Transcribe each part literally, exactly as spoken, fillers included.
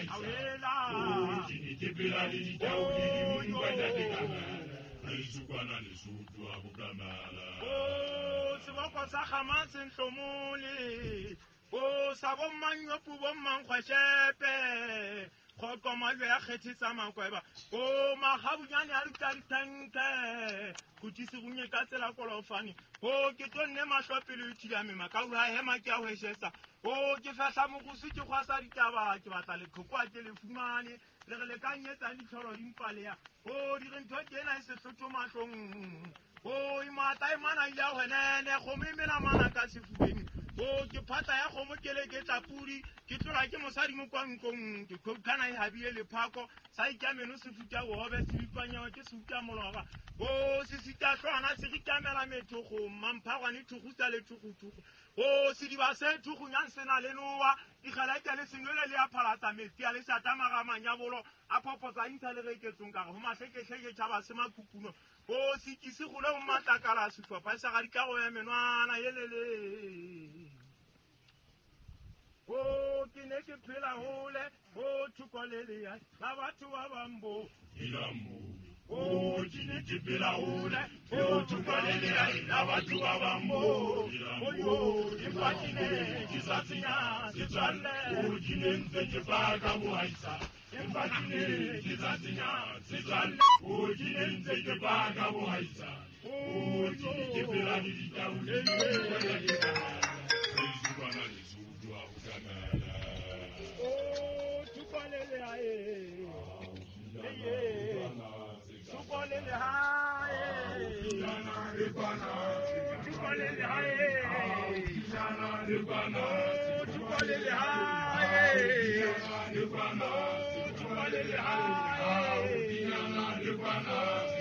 Awela. Oh, jini kipila li tauli mwenda tekana. Aisukwana le sutu abukamala. Oh, siboko sa Hamas nhlomuli. Oh, sabo manyo pubo mankhwashepe. Khoko malwe ya khethisa makweba. Oh, mahabunyane a lutantanke. Kutisi gunye ka tsela kolofani. Oh, ke tonne mashopele utiyame makaura hema ke a hweshesa. Oh, ke fahla mogusi ke khwasa ditaba ke batla le khokwa ke le fumane le re le kanyetsa ditlhoro dimpale ya. Oh, di re ntho tsena se hlotho mahlong. Oh, imata imana ya hwenene khomimela mana ka sefubeng. Oh, ke phata ya khomo kele ke tlapuri ke tlola ke mosadi mo kwankong ke khokana e habile le phako sa ikameno se futa go be se ipanya ke se futa mologa. Oh, se sita hlwana se rikamela methogo mamphaga ni thugusa le thugutugo. Oh, se diba se thugunyang sena le noa ikhalaka le sengwele le a phalata metsi a le satama ga manyabolo a phopotsa intha le reketsong ka go mahlekeheke tshaba se makukuno. Oh, se kise go le matlakala se fapa sa ga dikago ya menwana yelele. Oh, ke ne ke phela hole oh thukolele ya la batho ba bambo Ilambo. Oh, jini kipila hole. oh thukolele ya la batho ba bambo. Oh yo impatine kisatsinya sitswalle. Oh, jini nze kipaka buhaisa. impatine kisatsinya sitswalle. Oh, jini nze kipaka buhaisa. Oh, jini kipila li tauli mwenda tekana. Aisukwana le sutu abukamala. oh thukolele ya e thukolele ha e Jana lekwana. thukolele ha e Jana lekwana. thukolele ha e Jana lekwana. thukolele ha e Jana lekwana.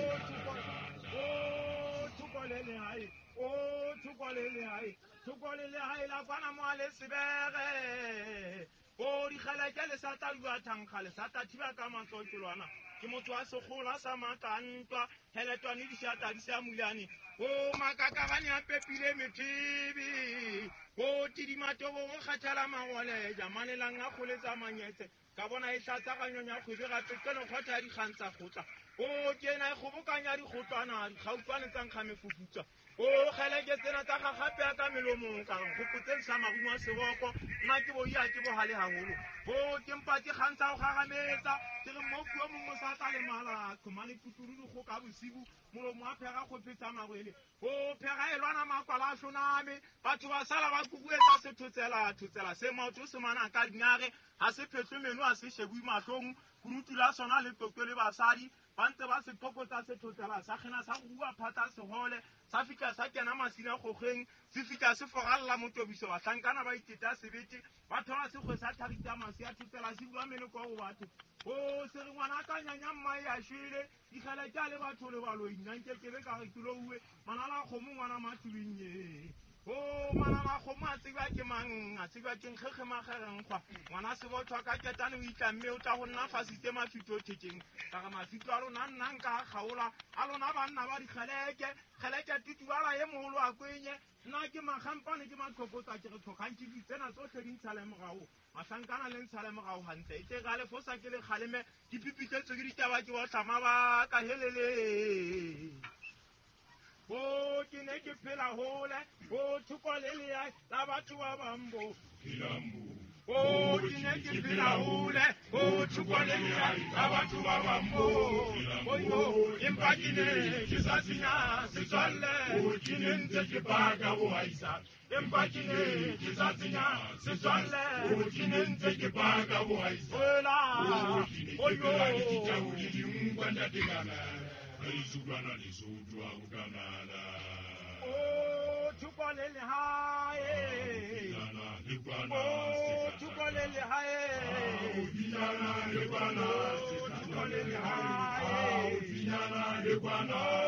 oh thukolele ha e oh thukolele ha e thukolele ha e la kwana mo le sebere. Oh, di khalaka le sa ta lwa thankga le sa ta thiba ka mantsotlwana ke motho wa segola sa makantwa heletwane di shata di sa mulane. Oh, makakagane a pepile methibi. Oh, tidimato bo khathala magole jamanelang a kholetsa manyetse ka bona e hlatsa ganyonya khwebe ga tekelo khotha di khantsa khotla. Oh, kena e khobokanya di khotlwana di khautwane tsang khame fufutsa. Oh, khaleke tsena tsa ga gape ka melomong ka go putseng sa magumo a seboko nna ke bo ya ke bo hale haholo. Oh, ke mpa ke khantsa go gagametsa ke re mo fuo mo sa tla le mala khomane puturu go ka bosibu molomo a phega go phetsa magwele. Oh, phega e lwana makwala a hloname batho ba sala ba kubuetsa se thotsela thotsela se motho se mana ka dinyare ha se phetlo meno a se shebui mahlong kurutula sona le tokyo le basadi ba ntse ba se phokotsa se thotsela sa khena sa go bua phata se hole sa fika sa kena masina gogeng se fika se fogalla motobiso ba tlankana ba iteta sebete ba thola se go sa thagita masi a thotsela se bua meno kwa go batho. Oh, se re ngwana ka nyanya mmai a shwele di khala tja le batho le balo inanke ke be ka re tulouwe manala khomo ngwana matulunye. Oh, manala khomo a tseba ke mang a tseba ke nkgege magereng kwa ngwana se bothwa ka ketane o itlamme o tla go nna fa sistema fito thekeng ka ga mafito a lona nnang ka kgaola a lona banna ba di khaleke khaleke titubala ye moholo a kwenye nna ke magampane ke matlhokotsa ke re tlhokantse di tsena tsotlhe di ntshale morago mahlankana le ntshale morago hantle e tle ga le fosa ke le kgaleme dipipitsetso ke ditaba ke botlhama ba ka helele. Oh, ke ne ke phela hole oh thukolele ya la batho ba bambo Ilambo. oh ke ne ke phela hole oh thukolele ya la batho ba bambo. Oh yo empa ke ne ke sa tsenya setswalle. Oh, jini nze kipaka buhaisa. empa ke ne ke sa tsenya setswalle. Oh, jini nze kipaka buhaisa. ola Oh, jini oh kipila li yo tauli mwenda tekana. Aisukwana le sutu abukamala. oh thukolele ha e Jana lekwana. oh thukolele ha e Jana lekwana. oh thukolele ha e Jana lekwana.